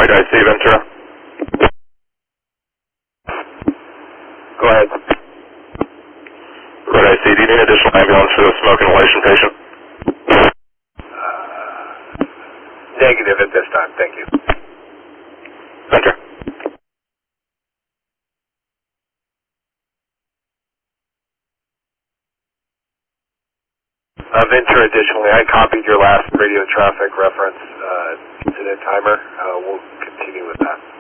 Right IC, Ventura. Go ahead. Right IC, do you need additional ambulance for the smoke inhalation patient? Negative at this time, thank you. Ventura. Ventura, additionally, I copied your last radio traffic reference incident timer. We'll continue with that.